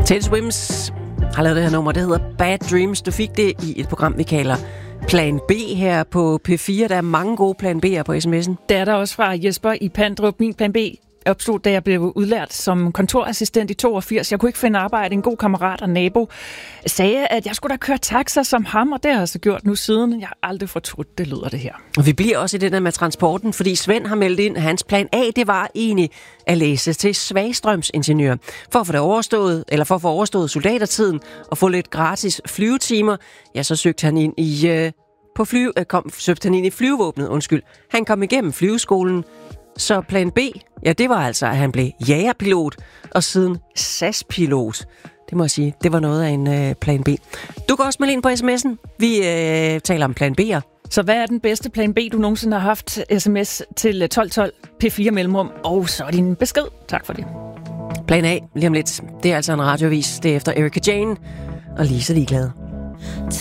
Ted Swims har lavet det her nummer, det hedder Bad Dreams. Du fik det i et program, vi kalder Plan B her på P4. Der er mange gode Plan B'er på sms'en. Det er der også fra Jesper i Pandrup. Min Plan B opstod, da jeg blev udlært som kontorassistent i 82. Jeg kunne ikke finde arbejde. En god kammerat og nabo sagde, at jeg skulle da køre taxa som ham, og det har jeg så gjort nu siden. Jeg har aldrig fortrudt, det lyder det her. Og vi bliver også i det der med transporten, fordi Svend har meldt ind, at hans plan A, det var egentlig at læse til svagstrømsingeniør. For at få det overstået, eller for at få overstået soldatertiden og få lidt gratis flyvetimer, ja, så søgte han ind i flyvevåbnet. Han kom igennem flyveskolen. Så plan B, ja, det var altså, at han blev jagerpilot, og siden SAS-pilot. Det må jeg sige, det var noget af en plan B. Du kan også melde ind på sms'en. Vi taler om plan B'er. Så hvad er den bedste plan B, du nogensinde har haft? SMS til 1212 P4 mellemrum, og så din besked. Tak for det. Plan A, lige om lidt. Det er altså en radioavis. Det er efter Erika Jane og Lisa Ligeglade.